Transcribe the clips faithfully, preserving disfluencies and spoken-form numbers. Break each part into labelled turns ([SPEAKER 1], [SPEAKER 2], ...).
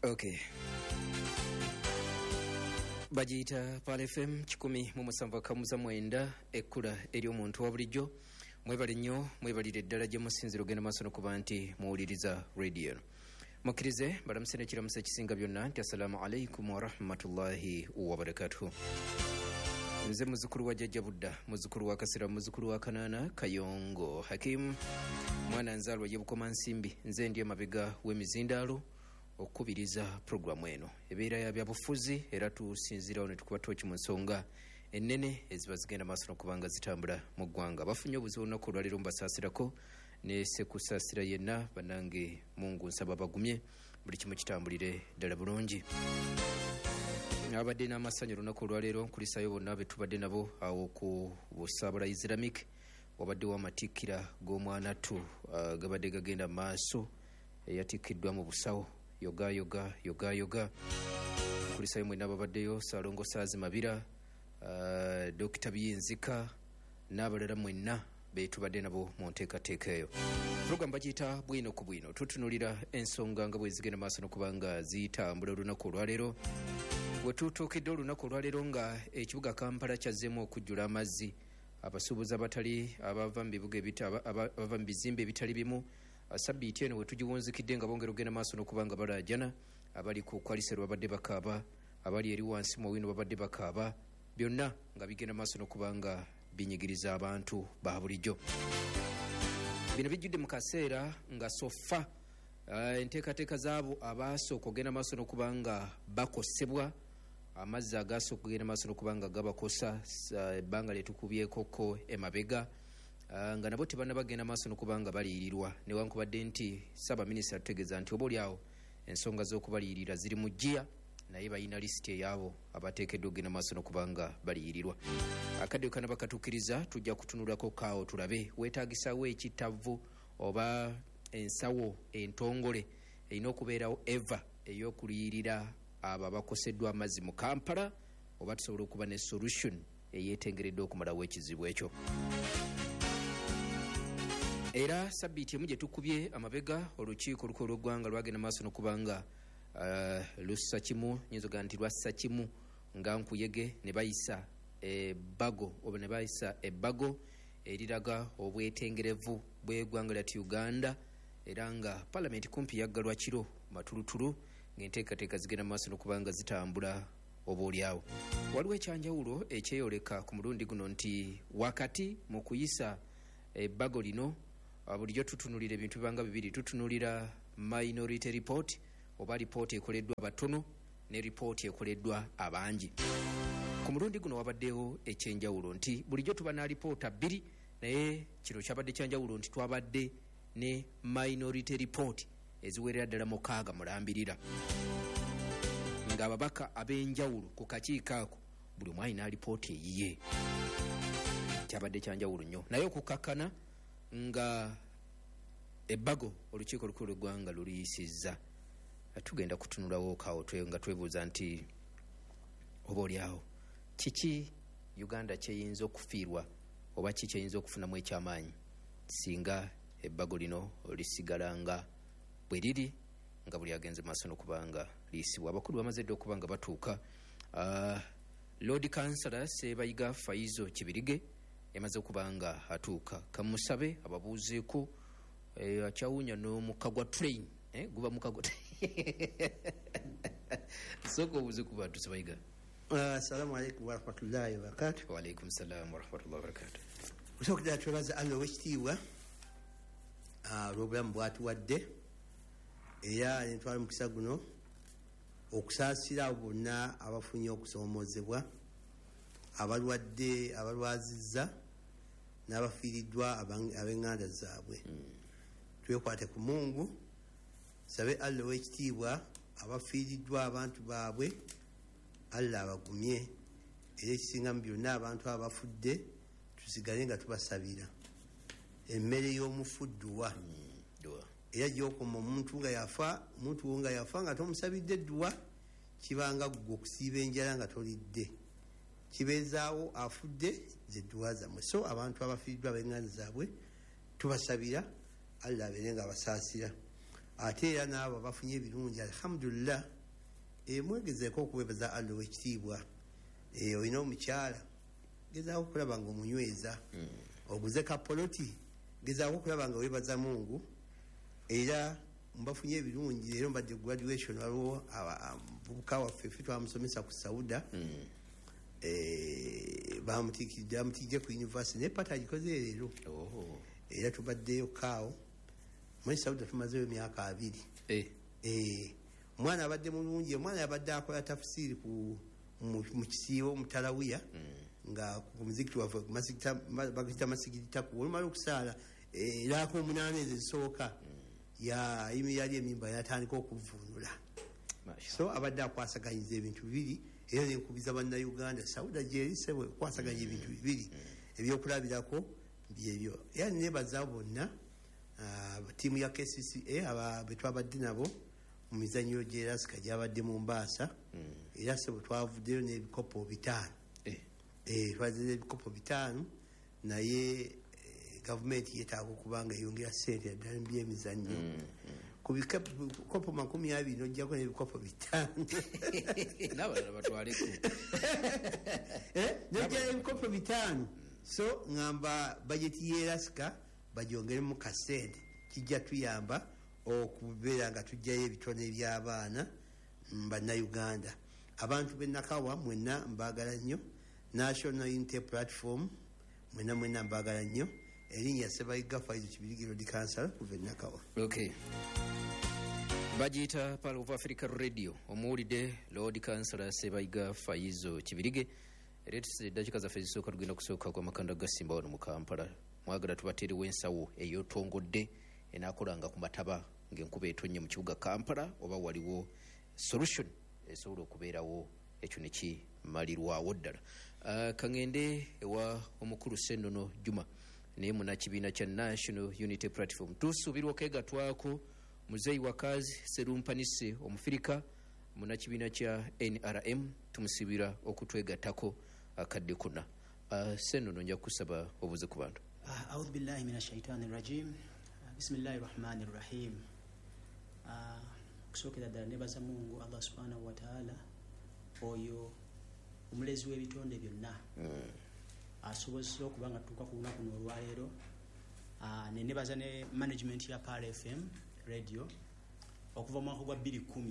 [SPEAKER 1] Okay. Bajita Pal F M kikumi mu musanvu akamuza mwenda ekkula eri omuntu wa bulijjo mwebale nnyo mwebalire eddala gye musinziro genda maaso n'okuba nti muwuliriza radio mukkirize balamusene ekiramusa ekisinga byonna nti assalamu alaikum wa rahmatullahi wa barakatuhu. Nze muzukulu wa jjajja Budda, muzukulu wa Kasira, muzukulu wa Kanaana Kayongo Hakim, mwana nzaalwa y'Ebukoma Nsimbi. Nze ndi emabega w'emizindaalo okubiriza programu eno ebeera ya byabufuzi era tusinzirawo ne tukuba tooki mu nsonga ennene eziba zigenda maaso n'okubanga zitambula mu ggwanga. Bafunye obuzibu olunaku olwaleero mubasaasirako ne sekusaasira yenna bannange Mungu nsaba bagumye buli kimu kitambulire ddala bulungi. Abadde n'amasanyu olunaku olwaleero nkulisayo bonna be tubadde nabo awo ku Busaabala Islamic wabadde w'amatikkira g'omwanattu uh, gabadde gagenda maaso eyatikkiddwa mu busawo yoga yoga yoga yoga kulisayo mwena ababaddeyo Salongo Saazi Mabira, uh, Dokita Biyinzika n'abalala mwenna betubadde nabo mu nteekateeka eyo. Program bagiyita bwino ku bwino, tutunulira ensonga nga bwe zigenda maaso n'okubanga ziyitambula olunaku olwaleero. Bwe tutuukidde olunaku olwaleero nga ekibuga Kampala kyazzeemu okujjula amazzi, abasuubuzi abatali abava mu bibuga abava mu bizimbe ebitali bimu sabbiiti eno wetugiwunzikidde nga bongera ogenda maaso n'okubanga balaajana, abali ku kwalisero babadde bakaaba, abali eri wansi mu wino babadde bakaaba, byonna nga bigenda maaso n'okubanga binyigiriza abantu ba bulijjo. Bino bijjudde mu kaseera nga sofa uh, enteekateeka zaabo abaasooka ogenda maaso n'okubanga bakosebwa, amazzi agasooka ogenda maaso n'okubanga gabakosa ebbanga uh, lyetukubyekoko emabega. Uh, nga nabo tebana bagenda maaso n'okubanga baliyirirwa newankubadde nti Ssaabaminisita ategeeza nti obaolyawo ensonga z'okubaliyirira ziri mu jjiya naye balina lisiti eyaabo abateekeddwa ogenda maaso n'okubanga baliyirirwa. Akadde kana bakatuukiriza tujja kutunulako kaawo tulabe weetaagisawo ekitavu oba ensawo entongole erina okubeerawo eva ey'okuliyirira abo abakoseddwa amazzi mu Kampala, oba tusobole okuba ne solution eyeetengeredde okumalawo ekizibu ekyo. Era sabbiiti emu gye tukubye amabega olukiiko olukulu lw'eggwanga lwagenda maaso n'okubanga uh, lussa kimu nyinza nti lwassa kimu nga nkuyege ne bayisa ebbago oba ne bayisa ebbago eriraga obwetengerevu bw'eggwanga lyattu Uganda, era nga palamenti kumpi yaggalwa kiro matulutulu ng'enteekateeka zigenda maaso n'okubanga zitambula obaolyawo. Waliwo ekyanjawulo ekyeyoleka ku mulundi guno nti wakati mu kuyisa ebbago lino bulijjo tutunulira ebintu bibanga bibiri, tutunulira minority report oba lipooti ekoleddwa abatono ne lipooti ekoleddwa abangi. Ku mulundi guno wabaddewo ekyenjawulo nti bulijjo tuba na lipoota bbiri naye kino kyabadde kyanjawulo nti twabadde ne minority report eziwerera ddala mukaaga mulambirira ng'ababaka ab'enjawulo ku kakiiko ako buli omu alina lipooti eyiye. Kyabadde kyanjawulo nnyo naye okukakkana nga ebbago olukiiko olukulu lw'eggwanga luliyisizza. Tugenda kutunulawo kaawo twe nga twebuuza nti obaolyawo kiki Uganda kyeyinza okufiirwa oba kiki kyeyinza okufunamu ekyamaanyi singa ebbago lino lisigala nga bwe riri nga buli agenze maaso n'okubanga liyisibwa. Abakulu bamaze dde okuba nga batuuka. uh, Lord Councillor Sebayiga Faizo Kibirige emaze okubanga atuuka. Kamusabe ababuuzeeko eh, akyawunya n'omukagwa train eh, guba mukagwa soko obuze ku bantu Sebayiga.
[SPEAKER 2] Assalamu alaikum wa rahmatullahi wa barakatuh.
[SPEAKER 1] Wa alaikum salam wa rahmatullahi wa barakatuh.
[SPEAKER 2] Kusokera twebaza Allah w'ekitiibwa olw'obulamu bwatuwadde era nentwala mukisa guno okusaasira bonna abafunye okusoomozebwa, abalwadde abalwazizza n'abafiiriddwa ab'enganda zaabwe. mm. Twekwate ku Mungu, sabe Allah w'ekitiibwa abafiiriddwa abantu baabwe Allah abagumye, era ekisinga mu byonna abantu abafudde tusigale nga tubasabira. Emmere y'omufudduwa
[SPEAKER 1] mm.
[SPEAKER 2] era gy'okoma omuntu nga yafa, omuntu nga yafa nga tomusabidde edduwa kibanga ggwe okusiiba enjala nga tolidde, kibeezaawo afudde zedduwa zammwe. So abantu abafiiriddwa ab'enganda zaabwe tubasabira Allah abeere nga abasaasira. Ate era n'abo abafunye ebirungi alhamdulillah e mwegezeeko okuwebaza allo ekitiibwa e olina omukyala gezaako okulaba nga omunyweza mm. oguze kapoloti gezaako okulaba nga webaza Mungu era mbafunye ebirungi leero mbadde graduation waliwo abavubuka waffe ffe twamusomesa ku Sauda mm. e, bamutikidde amutikidde ku university naye pata agikoze leero oh. era tubaddeyo kaawo muri Sauda tumazeyo emyaka abiri eh. e, omwana abadde mulungi omwana yabadde akola tafsiri ku mu kisiibo omutalawiya mm. nga ku muzikiti waffe bagita masigiti ku olumala okusaala era ku omunaana ezo ezisooka ya imi yali emimba yatandika okuvunula so abadde akwasaganyiza ebintu bibiri era nenkubiza bannayuganda Sauda gyerisebwe kwasaganya ebintu bibiri ebyokulabirako byebyo era nebaza bonna tiimu ya K C C A aba betwabadde nabo mu mizanyo gy'erasika gyabadde mu Mbaasa era sebo twavuddeyo n'ebikopo bitaano eh twazze ebikopo bitaano naye gavumenti yetaaga okubanga yongera ssente ddala mu byemizannyo ku bikopo makumi abiri nojjako n'ebikopo bitaano
[SPEAKER 1] n'abalala batwaleko
[SPEAKER 2] nojja ebikopo bitaano so ngamba bajeti y'erasika bagyongeremu kasente kijja tuyamba okubeera nga tujjayo ebitone by'abaana bannayuganda abantu b'enakawa mwenna mbaagala nnyo National Unity Platform mwenna mwenna mbaagala nnyo erinnya Sebayiga Faizo Kibirige Road Council kuva enakawa
[SPEAKER 1] okay bagiyita Pearl of Africa Radio omuwulidde Lord Councilor Sebayiga Faizo Kibirige era tusize eddakiika zaffe zisooka tugenda kusooka kwa makanda gasimba wano mu Kampala mwagala tubateerewo ensawo ey'otongodde enaakolanga ku mataba ng'enkuba etonnya mu kibuga Kampala oba waliwo solution esobola okubeerawo ekyo ne kimalirwawo ddala uh, kaŋŋende ewa omukulu Ssennono Juma naye munakibiina kya National Unity Platform tusuubirwa okwegatwako muzeeyi wakazi Serumpanise omufirika munakibiina kya N R M tumusibira okutwegattako akadde kuna uh, Ssennono nja kusaba obuze ku bantu
[SPEAKER 3] uh, audhu billahi minash shaitani rajim bismillahir rahmanir rahim uh, kusokera ddala nebaza Mungu Allah subhanahu wa ta'ala oyo omulezi w'ebitonde byonna mm. asobozesa okuba nga tutuuka ku lunaku luno olwaleero uh, nenebaza ne management ya Pearl F M radio okuva mu mwaka gwa bbiri kumi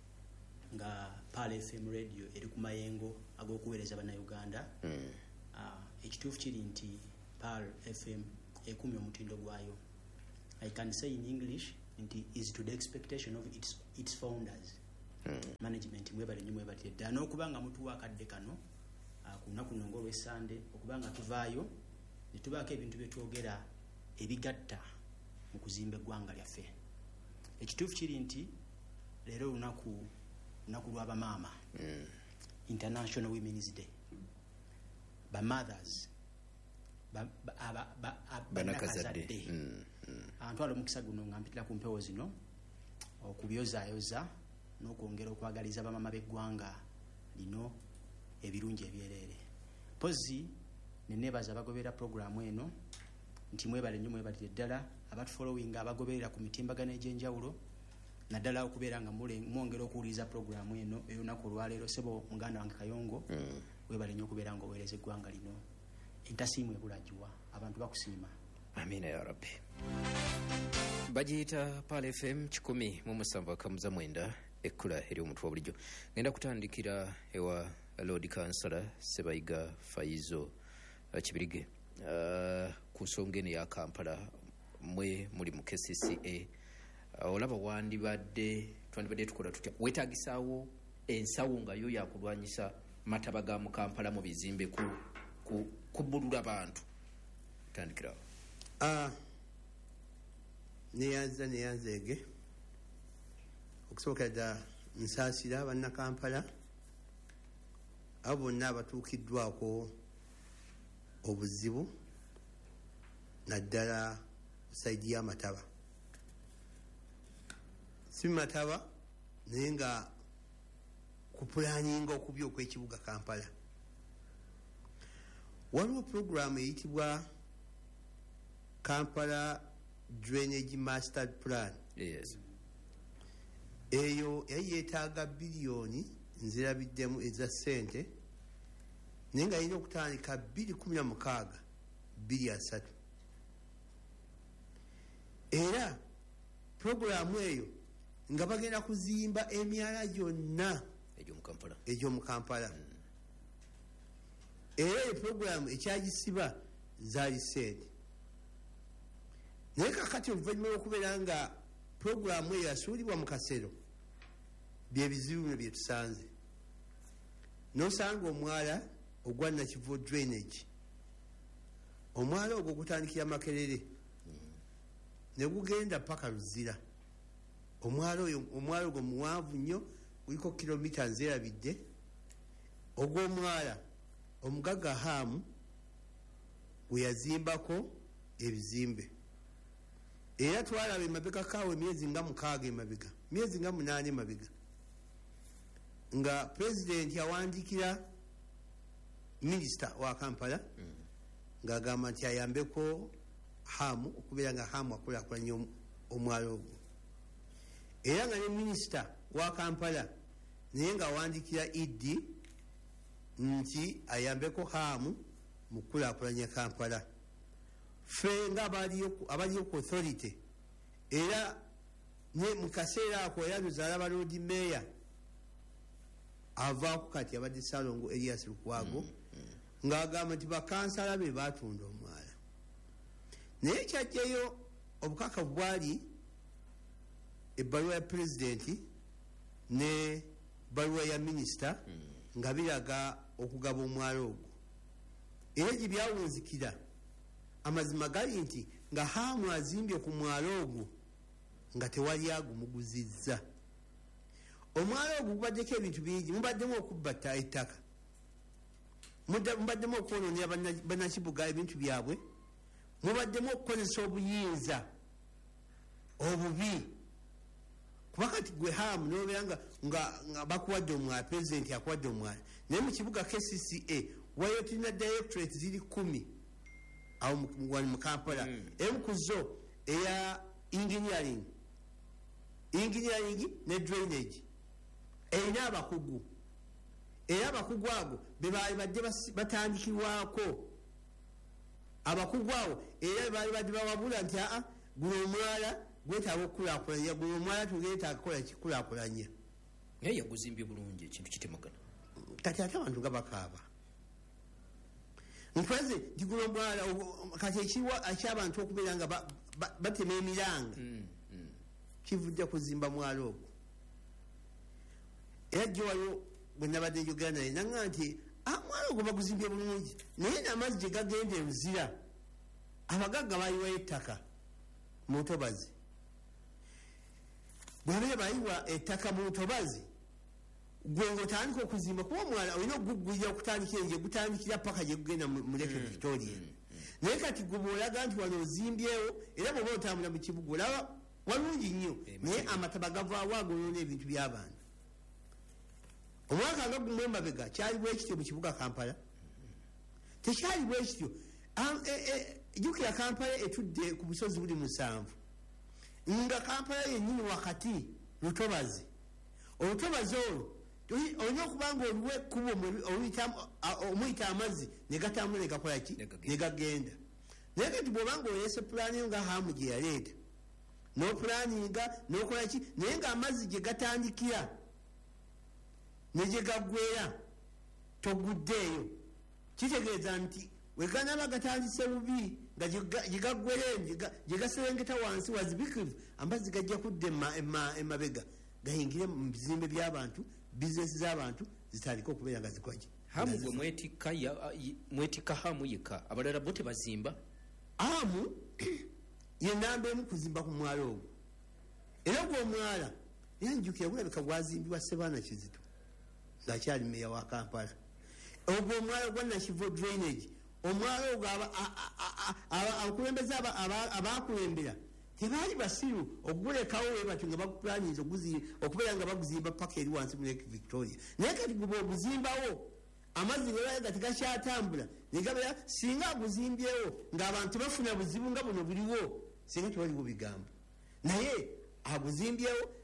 [SPEAKER 3] nga Pearl F M radio eri ku mayengo ag'okuweereza bannayuganda mm. uh, ekituufu kiri nti Pearl F M ekumi omutindo gwayo I can say in English nti is to the expectation of its, its founders mm. management mwebale nnyo mwebale ddala n'okuba nga mutuwa akadde kano uh, ku lunaku luno ng'olw'essande okuba nga tuvaayo ne tubaako ebintu bye twogera ebigatta mu kuzimba eggwanga lyaffe ekituufu kiri nti leero lunaku lunaku lw'abamaama mm. International Women's Day bamothers banakazadde antwala omukisa guno nga mpitira ku mpewo zino okubyozaayoza n'okwongera okwagaliza bamama b'eggwanga lino ebirungi ebyereere pozi nenebaza abagoberera programu eno nti mwebale nnyo mwebalire ddala abatufollowinga abagoberera ku mitimbagano egy'enjawulo naddala okubeera nga mwongera okuwuliriza programu eno ey'olunaku olwaleero sebo muganda wange Kayongo mm. webale nnyo okubeera nga oweereza eggwanga lino entasiimu ebulagiwa abantu bakusiima
[SPEAKER 1] amina ya rabbi bagiyita Pearl F M kikumi mu musanvu akamuza mwenda ekkula eri omuntu wa bulijjo ngenda kutandikira ewa Lord Councilor Sebayiga Faizo uh, Kibirige uh, ku nsonga eno ya Kampala mwe muli mu K C C A uh, olaba wandibadde twandibadde tukola tutya wetaagisaawo ensawo nga yo yakulwanyisa mataba ga mu Kampala mu bizimbe ku ku kubulula abantu tandikirawo
[SPEAKER 2] ah neyanza neyanzeege okusoboka dda nsaasira bannakampala abo bonna abatuukiddwako obuzibu naddala saidi y'amataba si mataba naye nga kupulaninga okubi okw'ekibuga Kampala waliwo programu eyitibwa Kampala Drainage Master Plan
[SPEAKER 1] yes.
[SPEAKER 2] eyo yali yeetaaga biliyoni nzirabiddemu eza ssente naye nga yina okutandika bbiri kumi na mukaaga bbiri asatu era puroguramu eyo nga bagenda kuzimba emyala gyonna egy'omu Kampala mm. era eyo puroguramu ekyagisiba zaali ssente naye kakati oluvannyuma lwokubeera nga puroguramu eyo yasuulibwa mu kasero byebizibu bino byetusanze nosanga omwala ogwa Nakivubo drainage omwala ogwo gutandikira Makerere ne gugenda paka Luzira omwala oyo omwala ogwo muwanvu nnyo guliko kilomita nzerabidde ogw'omwala omugagga Hamu gwe yazimbako ebizimbe era twalaba emabega kaawe emyezi nga mukaaga emabega myezi nga munaana emabega nga pulezidenti awandikira minisita wa Kampala mm. ng'agamba nti ayambeko Hamu okubeera nga Hamu akulakulanya omwala ogwo era nga ne minisita wa Kampala naye nga awandikira Idi nti ayambeko Hamu mu kulakulanya Kampala fe nga abaliyo ku authority era ne mu kaseera ako yanuza alaba Lord Mayor avaako kati abadde Salongo Elias Lukwago mm, mm. ng'agamba nti bakansala be baatunda omwala naye kyajjayo obukakafu bwali ebbaluwa ya pulezidenti ne bbaluwa ya minisita mm. nga biraga okugaba omwala ogwo era gye byawunzikira amazima gali nti nga Hamu azimbye ku mwala ogwo nga tewali agumuguzizza omwala ogwo gubaddeko ebintu bingi mubaddemu okubbatta ettaka mubaddemu okwonoonera bannakibuga ebintu byabwe mubaddemu okukozesa obuyinza obubi kuba kati gwe Hamu nobeera nga bakuwadde omwala pulezidenti akuwadde omwala naye mu kibuga K C C A wayo tulina directorate ziri kumi awo wali mu Kampala emu ku zo eya engineering engineering ne drainage erina abakugu era abakugu abo bebaali badde batandikirwako abakugu abo era bebaali badde bawabula nti aa guno omwala gwetaaga okukulakulanya guno omwala tugeetaaga kukola kikulakulanya
[SPEAKER 1] naye yaguzimbye bulungi ekintu kitemagana
[SPEAKER 2] kati ate abantu nga bakaaba nkweze nti guno omwala kati ekiwa ekyabantu okubeera nga batema emiranga kivujja kuzimba mwala ogwo era jjo waliwo bwe nabadde njogera naye naŋŋa nti mwala ogwo baguzimbye bulungi naye n'amazzi gye gagenda e Luzira abagagga bayiwayo ettaka mu Ntobazi bw'abeera bayiwa ettaka mu Ntobazi gwe ng'otandika okuzimba kuba omwala olina okuguggulira okutandikira nje gutandikira paka gye gugenda mu Lake Victoria naye kati gwe bw'olaga nti wano ozimbyewo era bw'oba otambula mu kibuga olaba walungi nnyo naye amataba gavaawo agoyoona ebintu by'abantu omwaka nga gumu emabega kyali bwekityo mu kibuga Kampala tekyali bwekityo jjukira Kampala etudde ku busozi buli musanvu nga Kampala yennyini wakati Lutobazi olutobazi olwo olina okuba nga oliwo ekkubo omuyita amazzi ne gatambula ne gakola ki ne gagenda naye kati bw'oba nga oyese pulaani nga Hamu gye yaleeta n'opulaaninga n'okola ki naye ng'amazzi gye gatandikira ne gye gaggweera toguddeeyo kitegeeza nti weganaba gatandise bubi nga gye gaggweereyo gye gaserengeta wansi wazibikirivu amazzi gajja kudda emabega gayingire mu bizimbe by'abantu bizinesi z'abantu zitandika okubeera nga zikwaki
[SPEAKER 1] Hamu gwe mwetikka mwetikka Hamu yekka abalala bo tebazimba
[SPEAKER 2] Hamu ye namba emu kuzimba ku mwala ogwo era gw'omwala yanjukira bulabika gwazimbibwa Sebaana Kizito ng'akyali meya wa Kampala ogwo omwala gwa Nakivubo drainage omwala ogwo abakulembeze abaakulembera tebaali basiru okugulekawo we batyo nga bakupulaninza okubeera nga baguzimba paka eri wansi mu Lake Victoria naye kati gwe oguzimbawo amazzi gebaga tegakyatambula negabeera singa aguzimbyewo ng'abantu bafuna buzibu nga buno buliwo singa tewaliwo bigambo naye aguzimbyewo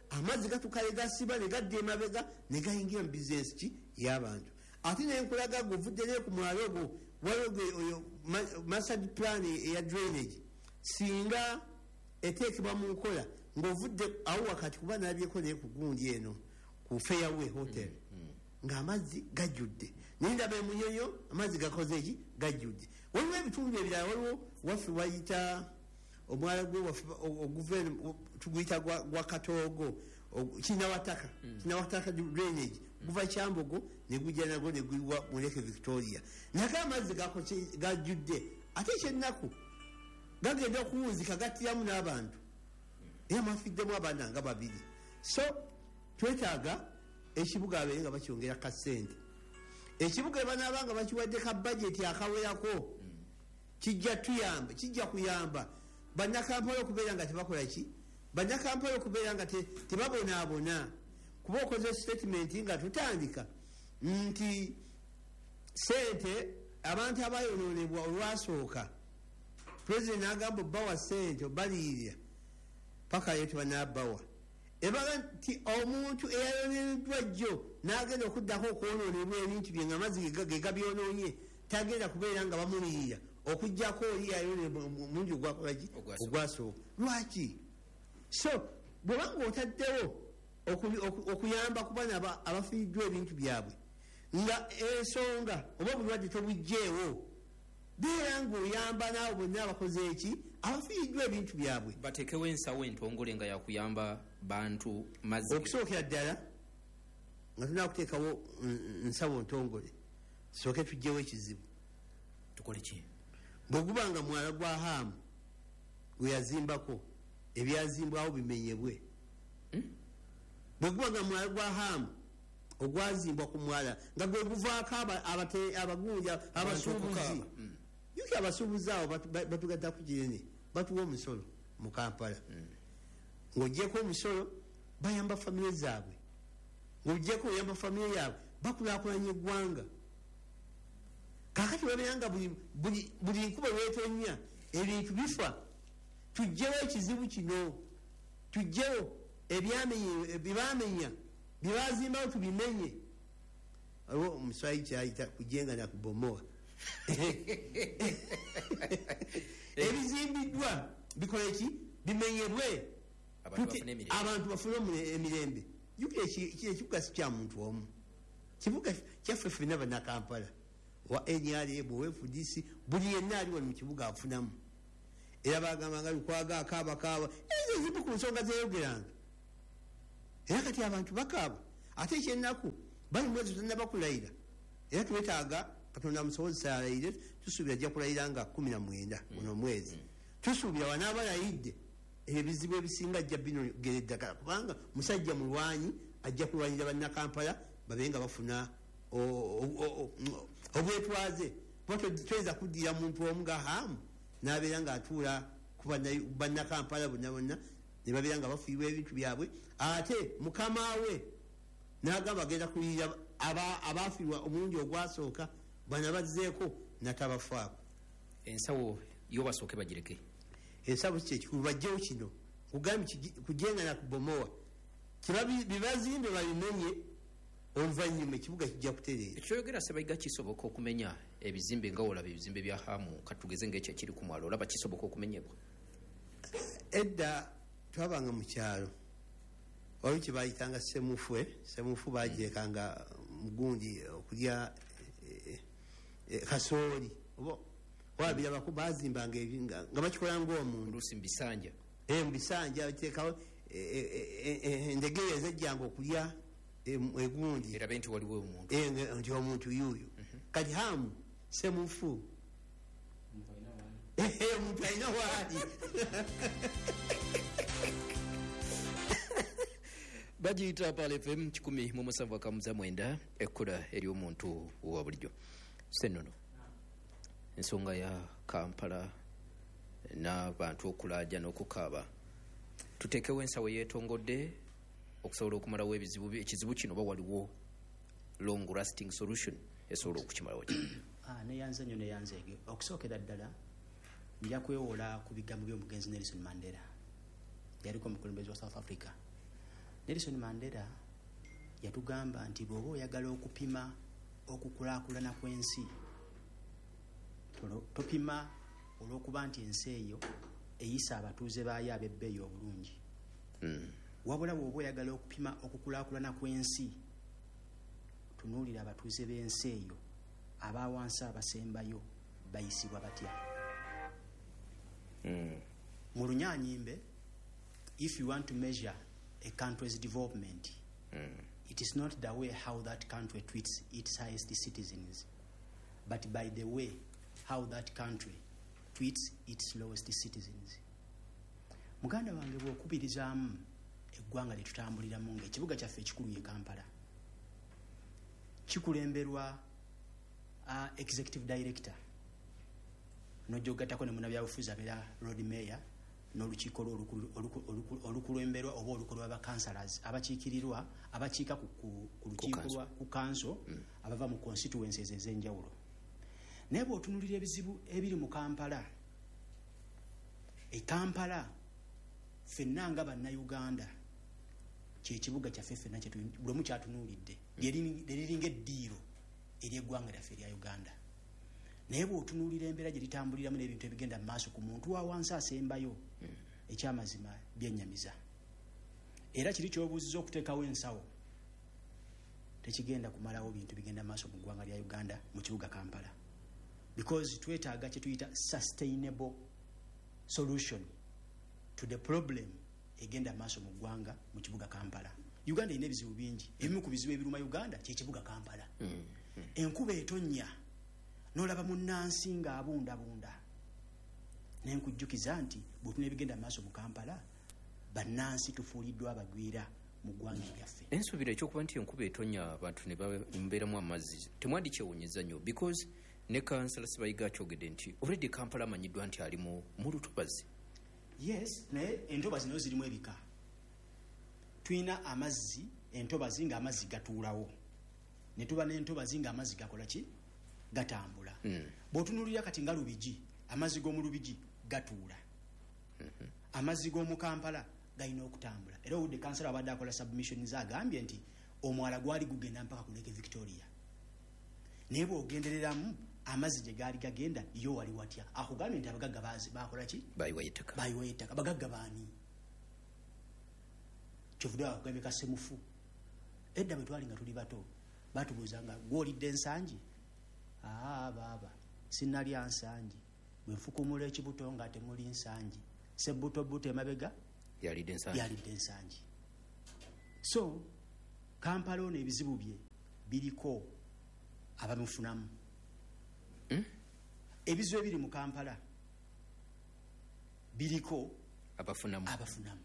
[SPEAKER 2] amazzi gatukale gasiba ne gadda emabega ne gayingira mu bizinesi ki y'abantu. Ate nenkulaga govudde ne ku mwalo ogwo waliwo oyo master plan eya drainage singa eteekebwa mu nkola ng'ovudde awo wakati kuba nalabyeko naye ku gundi eno ku Fairway Hotel ng'amazzi gajjudde nindaba emunyonyo amazzi gakoze eki gajjudde. Waliwo ebitundu ebirala waliwo waffe wayita omwala gwe oguveni tuguyita gwa Katoogo kinawataka kinawataka drainage guva Kyambogo ne gujja nagwo ne guyiwa mu Lake Victoria naye amazzi gajjudde ate ekyennaku gagenda okuwunzika gattiramu n'abantu era mwafiddemu abaana nga babiri. So twetaaga ekibuga abeere nga bakyongera ka ssente. Ekibuga banaaba nga bakiwadde ka budget akawerako kijja tuyamba kijja kuyamba bannakampala okubeera nga tebakola ki bannakampala okubeera nga tebabonaabona kuba okoze statement nga tutandika nti sente abantu abayonoonebwa olwasooka president n'agamba obbawa sente obaliirira paka leero tebanaabawa ebaga nti omuntu eyayoneddwa jjo n'agenda okuddako okwonoonebwa ebintu bye nga amazzi ge gabyonoonye tagenda kubeera nga bamuliyira okujjako oli yayonebwa omungi ogwakolaki ogwasooka. Lwaki? So bwebanga otaddewo okuyamba ku bana abafiiriddwa ebintu byabwe nga ensonga oba obulwadde tobugjeewo beera ng'oyamba naawe bonna abakoze eki abafiiriddwa ebintu byabwe
[SPEAKER 1] bateekewo ensawo entongole nga yakuyamba bantu mazzi.
[SPEAKER 2] Okusookera ddala nga tunakuteekawo nsawo ntongole sooke tugjewo ekizibu
[SPEAKER 1] tukole ki
[SPEAKER 2] bweguba nga mwala gwa Hamu gwe yazimbako ebyazimbwawo bimenyebwe. Bweguba nga mwala gwa Hamu ogwazimbwa ku mwala nga gwe guvaako abagunja abasuubuzi yuki abasuubuzi awo batugadda ku kirene batuwa omusolo mu Kampala ng'ogyeko omusolo bayamba famire zaabwe ng'ogyeko oyamba famire yaabwe bakulaakulanya eggwanga. Kakati babeera nga buli nkuba lwetonya ebintu bifa tujjewo ekizibu kino tujjewo ebyamenya byebazimbawo tubimenye. Aliwo omuswayi kyayita kujenga nakubomoa ebizimbiddwa bikole ki bimenyebwe abantu bafune emirembe. Jukira ekibuga si kya muntu omu kibuga kyaffe ffenna bannakampala wa N R A bwe F D C buli yenna ali wano mu kibuga afunamu era bagambanga lukwaga akaaba kaaba ezo zimu ku nsonga zeeyogeranga era kati abantu bakaaba ate ekyennaku bali mwezi tannabakulayira era twetaaga Katonda amusobozesa alayire tusuubira ajja kulayira nga kumi na mwenda guno mwezi tusuubira wanaabalayidde ebizibu ebisinga ajja binogera eddagala kubanga musajja mulwanyi ajja kulwanyira bannakampala babe nga bafuna obwetwaze tweza kuddira muntu omu nga Hamu n'abeera ng'atuula ku bannakampala bonna bonna ne babeera nga bafiirwa ebintu byabwe ate mukama we n'agamba agenda kulirira abaafiirwa omulundi ogwasooka bana bazzeeko natabafaako.
[SPEAKER 1] Ensawo yo basooke bagireke
[SPEAKER 2] ensawo kyekikulu bajjewo kino kugambye kujenga nakubomowa bibazimbe babimenye oluvannyuma ekibuga kijja kutereera.
[SPEAKER 1] Ekyoyogera Ssebayiga kisoboka okumenya ebizimbe nga olaba ebizimbe bya Hamu katugeze ng'ekyo ekiri ku mwalo olaba kisoboka okumenyebwa?
[SPEAKER 2] Edda twabanga mu kyalo waliwo kye baayitanga semufwe semufu bagirekanga mugundi okulya kasooli oba wabirabako bazimbanga nga bakikola ng'omuntu
[SPEAKER 1] oluusi mbisanja
[SPEAKER 2] mbisanja teekawo endegeya ezajjanga okulya egundi
[SPEAKER 1] erabe nti waliwo omuntu
[SPEAKER 2] nti omuntu yuuyo kati Hamu semufu omuntu alina waali
[SPEAKER 1] bagiyita Pal F M kikumi mu musanvu akamuza mwenda ekkula eri omuntu wa bulijjo. Ssennono ensonga ya Kampala n'abantu okulaaja n'okukaaba tuteekewo ensawo yeetongodde okusobola okumalawo ebizibu ekizibu kino oba waliwo long lasting solution esobola okukimalawo kino?
[SPEAKER 3] neyanze nnyo neyanzeege okusookera ddala nja kwewola ku bigambo by'omugenzi Nelson Mandela yaliko omukulembeze wa South Africa Nelson Mandela yatugamba nti bw'oba oyagala okupima okukulaakulana kw'ensi topima olw'okuba nti ensi eyo eyisa abatuuze baayo ab'ebbeeyi obulungi.
[SPEAKER 1] Mm.
[SPEAKER 3] Wabula bw'oba oyagala okupima okukulaakulana kw'ensi tunuulira abatuuze b'ensi eyo abaawansi abasembayo bayisibwa batya.
[SPEAKER 1] Mm.
[SPEAKER 3] Mu Lunyaanyimbe, if you want to measure a country's development,
[SPEAKER 1] Mm.
[SPEAKER 3] it is not the way how that country treats its highest citizens, but by the way how that country treats its lowest citizens. Muganda wange bw'okubirizaamu eggwanga lye tutambuliramu ng'ekibuga kyaffe ekikulu ye Kampala kikulemberwa uh, executive director n'ojjogattako ne munnabyabufuzi abeera road mayor n'olukiiko olukulemberwa oba olukolwa abakansalas abakiikirirwa abakiika ku lukiiko ku kanso abava mu constituencies ez'enjawulo. Naye bw'otunuulira ebizibu ebiri mu Kampala, e Kampala ffenna nga bannayuganda kyekibuga kyaffe ffenna buli kyatunuulidde leriringa eddiiro ery'eggwanga lyaffe erya Uganda. Naye bw'otunuulira embeera gye litambuliramu n'ebintu ebigenda mu maaso ku muntu wa wansi asembayo, ekyamazima byennyamiza. Era kiri ky'obuuzizza okuteekawo ensawo tekigenda kumalawo bintu bigenda mu maaso mu ggwanga lya Uganda mu kibuga Kampala, because twetaaga kye tuyita sustainable solution to the problem egenda maaso mu ggwanga mu kibuga Kampala. Uganda erina ebizibu bingi, ebimu ku bizibu ebiruma Uganda kye kibuga Kampala. Mm, mm. Enkuba etonnya n'olaba munnansi ng'abundabunda, n'enkujjukiza nti bw'otuna ebigenda maaso mu Kampala bannansi tufuuliddwa abagwira mu ggwanga lyaffe.
[SPEAKER 1] Ensuubira ekyokuba nti enkuba etonnya abantu ne babeeramu amazzi temwandikyewunyeza nnyo, because ne kansala Sibayiga akyogedde nti already Kampala amanyiddwa nti ali mu lutobazi.
[SPEAKER 3] Yes, naye entobazi nayo zirimu ebika. Tuyina amazzi entobazi ng'amazzi gatuulawo, ne tuba n'entobazi ng'amazzi gakola ki? Gatambula. Mm. Bw'otunuulira kati nga Lubigi, amazzi g'omu Lubigi gatuula. Mm-hmm. Amazzi g'omu Kampala galina okutambula. Era owudde kansala abadde akola submissions agambye nti omwala gwali gugenda mpaka ku Lake Victoria. Naye bw'ogendereramu amazzi gye gaali gagenda yo wali watya? Akugambye nti abagagga bakola ki?
[SPEAKER 1] Bayiwa ettaka.
[SPEAKER 3] Bayiwa ettaka. Bagagga baani? Kyovudde akugambye Kasemufu. Edda bwe twali nga tuli bato batubuuzanga gw'olidde ensangi? Ah, baaba sinnalya nsangi. Bwe nfukumula ekibuto nga temuli nsangi. Sebbutobuto emabega
[SPEAKER 1] yalidde ensangi.
[SPEAKER 3] Yalidde ensangi. So Kampala ono ebizibu bye biriko abamufunamu.
[SPEAKER 1] Hmm?
[SPEAKER 3] Ebizibu ebiri mu Kampala biriko
[SPEAKER 1] abafunamu.
[SPEAKER 3] Abafunamu.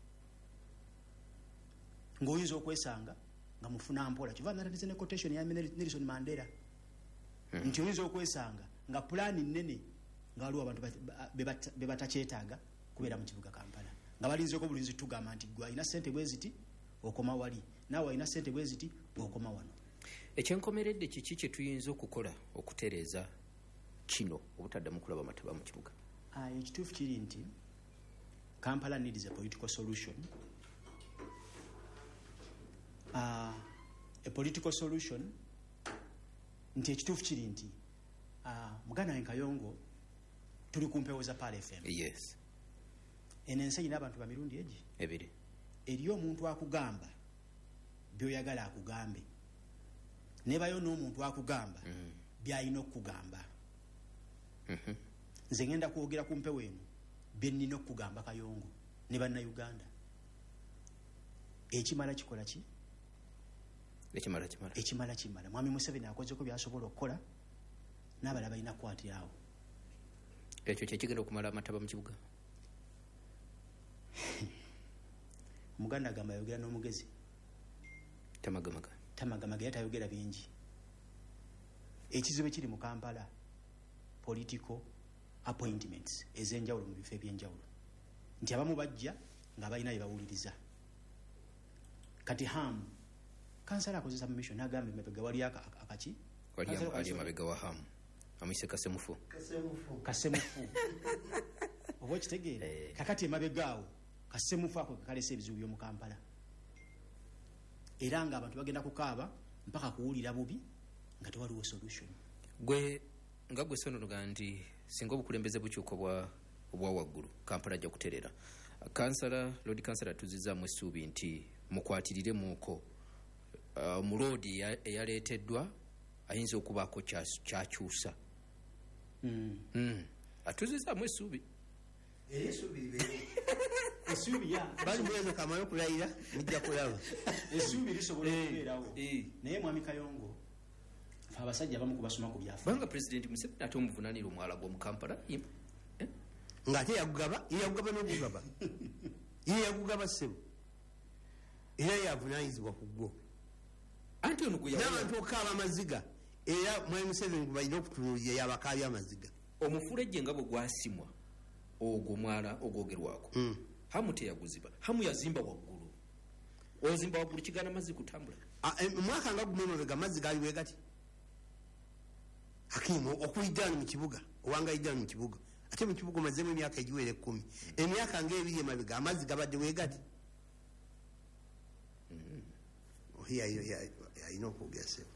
[SPEAKER 3] Ng'oyinza okwesanga nga mufuna mpola. Kiva natatize ne quotation ya Nelson Mandela. Hmm. Nti oyinza okwesanga nga pulaani nnene nga waliwo abantu be batakyetaaga kubeera mu kibuga Kampala. Nga balinzeko bulinzi tugamba nti gwe alina ssente bwe ziti okoma wali, naawe alina ssente bwe ziti okoma wano.
[SPEAKER 1] Ekyenkomeredde kiki kye tuyinza okukola okutereeza kino obutaddamu kulaba mataba mu kibuga?
[SPEAKER 3] Ah, ekituufu kiri nti Kampala needs a political solution. Uh, a political solution nti ekituufu kiri nti uh, muganda we Kayongo tuli ku mpewo za P A L F M.
[SPEAKER 1] Yes.
[SPEAKER 3] Eno ensi erina abantu ba mirundi egi
[SPEAKER 1] ebiri.
[SPEAKER 3] Eriyo omuntu akugamba by'oyagala akugambe, nebayo n'omuntu akugamba mm. by'alina okugamba. Mm-hmm. Nze ngenda kwogera ku mpewo eno bye nnina okugamba Kayongo ne bannayuganda. Ekimala kikola ki?
[SPEAKER 1] Ekimala kimala.
[SPEAKER 3] Ekimala kimala. Mwami Museveni akozeko byasobola okukola, n'abalala balina kukwatirawo.
[SPEAKER 1] Ekyo kye kigenda okumala amataba mu kibuga.
[SPEAKER 3] Muganda agamba ayogera n'omugezi
[SPEAKER 1] tamagamaga.
[SPEAKER 3] Tamagamaga yatayogera bingi. Ekizibu ekiri mu Kampala political appointments ez'enjawulo mu bifo eby'enjawulo, nti abamu bajja nga balina bye bawuliriza. Kati hamu kansala akozesa mission n'agamba emabega wali akaki
[SPEAKER 1] wali emabega wa hamu amuyise Kasemufu.
[SPEAKER 2] Kasemufu.
[SPEAKER 3] Kasemufu. Oba okitegeera? Kakati emabega awo Kasemufu ako kalesa ebizibu by'omu Kampala. era ng'abantu bagenda kukaaba mpaka kuwulira bubi nga tewaliwo solution.
[SPEAKER 1] Gwe nga gwe sononoga nti singa obukulembeze bukyuka bwa obwa waggulu Kampala ajja kuterera. Kansala Lord Kansala tuzizaamu essuubi nti mukwatirire muuko uh, mu loodi eyaleeteddwa ayinza okubaako kyakyusa.
[SPEAKER 3] Mm.
[SPEAKER 1] Mm. Atuzizaamu essuubi.
[SPEAKER 3] Essuubi ya
[SPEAKER 2] bali mwezi kamala okulayira mujja kulaba
[SPEAKER 3] essuubi lisobola okubeerawo naye mwami Kayongo fe abasajja abamu kubasoma ku byafa
[SPEAKER 1] banga President Museveni ate omuvunaanira omwala gw'omu Kampala eh?
[SPEAKER 2] ng'ate yagugaba yagugaba n'ogugaba ye yagugaba ssebo era yavunaanyizibwa ku gwo
[SPEAKER 1] anti ono gwe
[SPEAKER 2] n'abantu okukaaba amaziga era mwami Museveni gwe balina okutunuulira yabakaabya amaziga
[SPEAKER 1] omufulejje nga bwe gwasimwa ogwo mwala ogwogerwako
[SPEAKER 2] mm.
[SPEAKER 1] hamu teyaguziba hamu yazimba waggulu ozimba waggulu kigaana mazzi kutambula
[SPEAKER 2] omwaka nga gumu emabega amazzi gaali bwe gati hakimu okuyiddaano mu kibuga owanga yiddaano mu kibuga ate mu kibuga omazeemu emyaka egiwera ekkumi emyaka ngaebiri emabega amazzi gabadde bwe gati alina okwogerasebo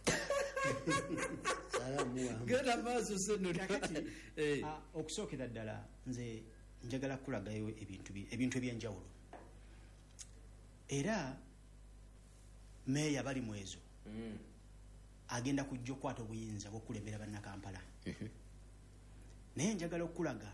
[SPEAKER 1] genda maaso senona
[SPEAKER 3] okusookera ddala nze njagala kulagayo ebintu ebintu ebyenjawulo era meeya bali mu ezo
[SPEAKER 1] mm.
[SPEAKER 3] agenda kujja okukwata obuyinza bw'okulembera bannakampala mm-hmm. naye njagala okulaga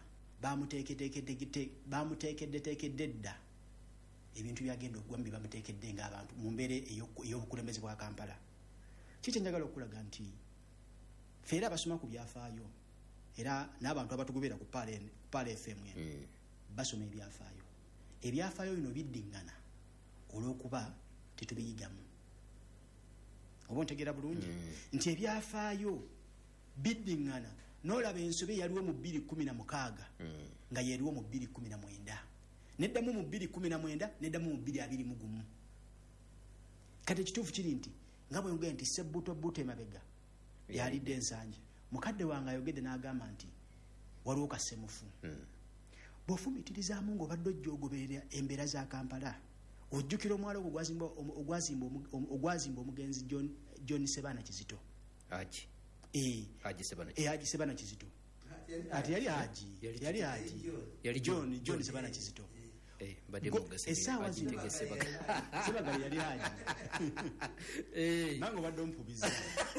[SPEAKER 3] bamuteekeddeteekedde dda ebintu byagenda okugwambi bamuteekedde ng'abantu mu mbeera ey'obukulembeze bwa Kampala. Kiki njagala okulaga nti ffe era abasoma ku byafaayo era n'abantu abatugoberera ku Paala F M eno basoma ebyafaayo ebyafaayo bino biddiŋŋana olw'okuba tetubiyigamu oba ontegeera bulungi nti ebyafaayo biddiŋŋana n'olaba ensobe yaliwo mu bbiri kumi na mukaaga nga yeriwo mu bbiri kumi na mwenda neddamu mu bbiri kumi na mwenda neddamu mu bbiri abiri mu gumu kati ekituufu kiri nti nga bwe ngenda nti sebbutobuto emabega yalidde ensanja mukadde wange ayogedde n'agamba nti waliwo kasemufu bw'ofumiitirizaamu ng'obadde ojja ogoberera embeera za Kampala ojjukira omwala ogwo ogwazimba omugenzi John Sebana Kizito
[SPEAKER 1] Haji
[SPEAKER 3] Haji Sebana Kizito ati yali Haji yali Haji yali John John Sebana Kizito essaawa zino Sebagala yali Haji nange obadde ompubiza